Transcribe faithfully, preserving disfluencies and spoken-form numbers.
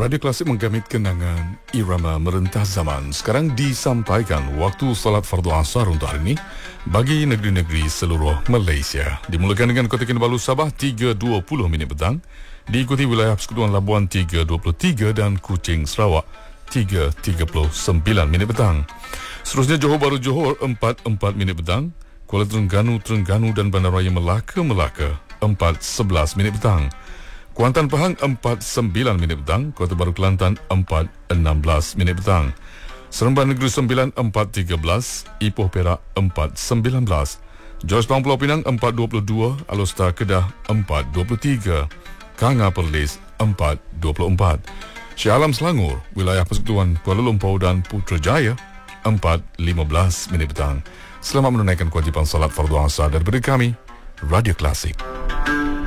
Radio Klasik menggamit kenangan irama merentas zaman. Sekarang disampaikan waktu salat fardu asar untuk hari ini bagi negeri-negeri seluruh Malaysia. Dimulakan dengan Kota Kinabalu Sabah tiga dua puluh minit petang, diikuti wilayah Persekutuan Labuan tiga dua puluh tiga dan Kuching Sarawak tiga tiga puluh sembilan minit petang. Seterusnya Johor Bahru Johor empat empat minit petang, Kuala Terengganu Terengganu dan Bandaraya Melaka Melaka empat sebelas minit petang. Kuantan Pahang empat sembilan minit petang, Kota Baru Kelantan empat enam belas minit petang. Seremban Negeri Sembilan empat tiga belas, Ipoh Perak empat sembilan belas, Georgetown Pulau Pinang empat dua puluh dua, Alor Kedah empat dua puluh tiga, Kanga Perlis empat dua puluh empat, Shah Alam Selangor, wilayah Persekutuan Kuala Lumpur dan Putrajaya empat lima belas minit petang. Selamat menunaikan kewajipan salat fardu asar daripada kami, Radio Klasik.